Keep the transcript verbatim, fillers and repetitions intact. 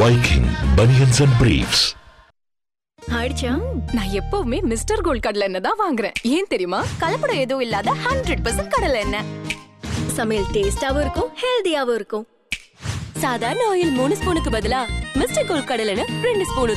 Viking Bunions and Briefs. ஆயிடுச்சா? நான் எப்பவுமே மிஸ்டர் கோல்ட் கடலை எண்ணெய் தான் வாங்குறேன். ஏன் தெரியுமா? கலப்படம் எதுவும் இல்லாத ஹண்ட்ரட் பர்சன்ட் கடலை எண்ணெய். சமையல் டேஸ்டாவும் இருக்கும், ஹெல்தியாவும் இருக்கும். சாதாரண ஆயில் மூணு ஸ்பூனுக்கு பதிலா மிஸ்டர் கோல்ட் கடலை எண்ணெய் ரெண்டு ஸ்பூன்